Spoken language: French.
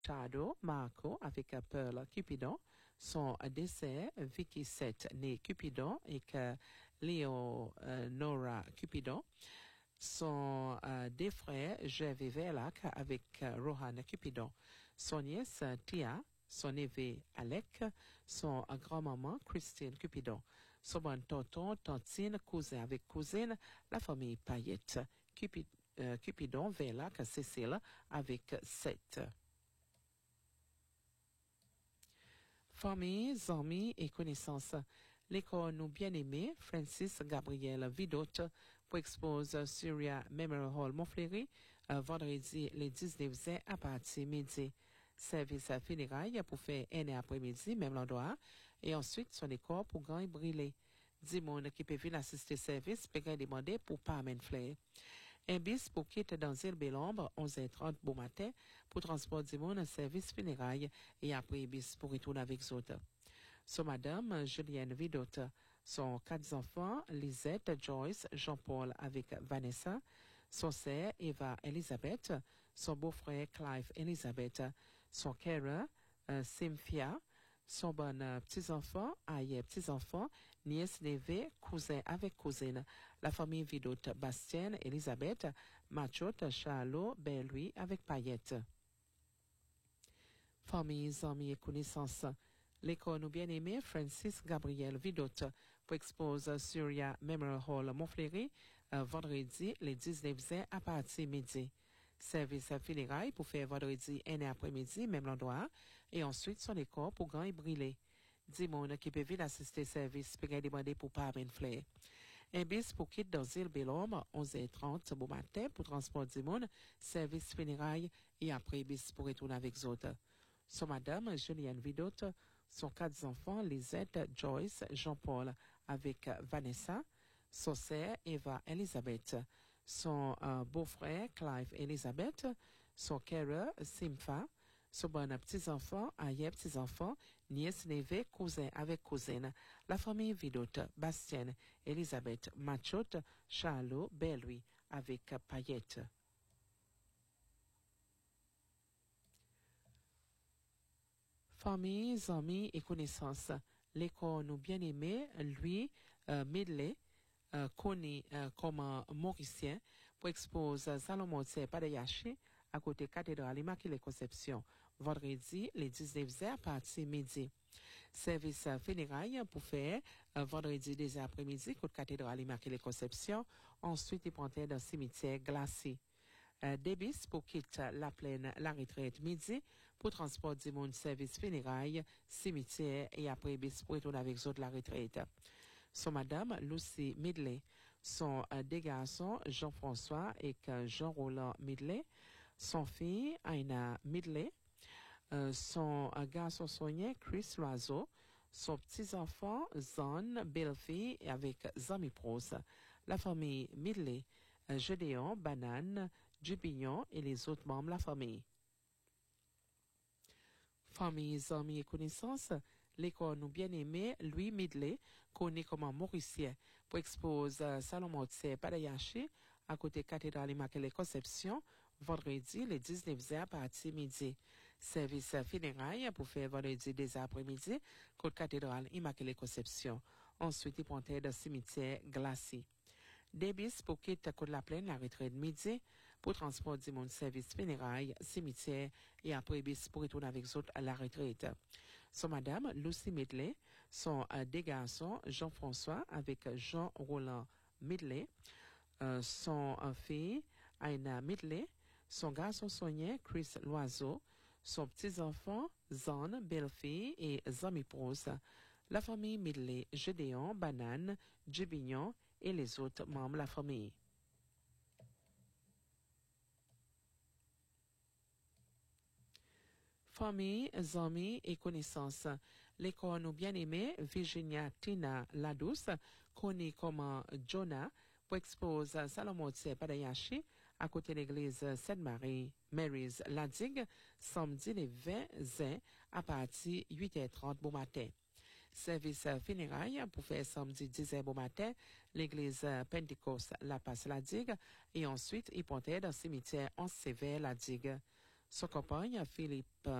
Shadow Marco avec Pearl Cupidon. Son décès, Vicky 7 né Cupidon et que Leonora Cupidon. Son deux frères, Jeff et Verlac avec Rohan Cupidon. Son nièce, Tia. Son neveu, Alec. Son grand-maman, Christine Cupidon. Son bon tonton, tantine, cousin avec cousine, la famille Payette. Cupidon, Verlac, Cécile avec 7. Famille, amis et connaissances. L'école nous bien-aimés, Francis Gabriel Vidot, pour expose Syria Memorial Hall Montfleury, vendredi le 19 juin à partir midi. Service funérailles pour faire un après-midi, même l'endroit, et ensuite son école pour gagner brûler. 10 monde qui peut venir assister service, peut demander pour pas amener fleur. Un bis pour quitter dans île Belombre, 11h30 bon matin, pour transport du monde en service funérailles, et après bis pour retourner avec les autres. Son madame, Julienne Vidot, son 4 enfants, Lisette, Joyce, Jean-Paul avec Vanessa, son sœur, Eva Elisabeth, son beau-frère, Clive Elisabeth, son Kara, Cynthia, son bon petits-enfants, aïe petits-enfants, nièce, neveu, cousin avec cousine, la famille Vidot, Bastien, Elisabeth, Machot, Charlot, Belle-Louis avec Payette. Famille, amis et connaissances. L'école nous bien-aimés, Francis Gabriel Vidot, pour expose Syria Memorial Hall Montfleury, vendredi, le 19 juin à partir midi. Service funérailles pour faire vendredi un après-midi, même l'endroit, et ensuite son école pour gagner brûler. 10 monde qui peuvent venir assister service, peut demander pour pas amener fleur. Un bis pour quitter dans île Belhomme, 11h30 bon matin, pour transport du monde, service funérailles, et après bis pour retourner avec les autres. Son madame, Julienne Vidot, son 4 enfants, Lisette, Joyce, Jean-Paul, avec Vanessa, son sœur, Eva Elisabeth, son beau-frère, Clive Elisabeth, son Kara, Simfa, son bon petits-enfants, aïe petits-enfants, nièce, neveu, cousin avec cousine, la famille Vidot, Bastien, Elisabeth, Machot, Charlot, Belle-Louis, avec Payette. Famille, amis et connaissances. L'école nous bien-aimés, lui, Medley, connu comme Mauricien, pour expose Salomon Padayashi à côté cathédrale Immaculée Conception, vendredi, le 19 juin à partir midi. Service funérailles pour faire vendredi des après-midi, côté cathédrale Immaculée Conception, ensuite il prendrait dans le cimetière glacé. Débis pour quitter la plaine, la retraite midi, pour transport du monde service funérailles, cimetière et après bis pour retourner avec autres la retraite. Son madame, Lucy Midley, son deux garçons, Jean-François et Jean-Roland Midley, son fille, Aina Midley, son garçon soigné, Chris Loiseau, son petit-enfant, Zon, belle-fille avec Zami Prose, la famille Midley, Gédéon, Banane, Dupignon et les autres membres de la famille. Famille, amis et connaissances, l'école nous bien-aimés, Louis Midley, connu comme Mauricien, pour expose Salomon Padayashi, à côté cathédrale Immaculée Conception, vendredi, le 19 juin à partir midi. Service funérailles pour faire vendredi des après-midi, côté cathédrale Immaculée Conception. Ensuite, il prendrait dans le cimetière glacé. Débis pour quitter côte la plaine, la retraite midi, pour transport du monde service funérailles, cimetière, et après bis pour retourner avec les autres à la retraite. Son madame, Lucy Midley, son deux garçons, Jean-François avec Jean-Roland Midley, son fille, Aina Midley, son garçon soigné, Chris Loiseau, son petit-enfant, Zon, belle-fille et Zami Prose, la famille Midley, Gédéon, Banane, Dubignon et les autres membres de la famille. Famille, amis et connaissances. L'école nous bien-aimée, Virginia Tina Ladouce, connue comme Jonah, pour expose Salomon Padayashi à côté de l'église Sainte-Marie, Mary's Ladig, samedi le 20 juin à partir 8h30 bon matin. Service funérailles pour faire samedi 10h bon matin, l'église Pentecôte La Passe la Digue, et ensuite il portait dans le cimetière en sévère la Digue. Son compagne, Philippe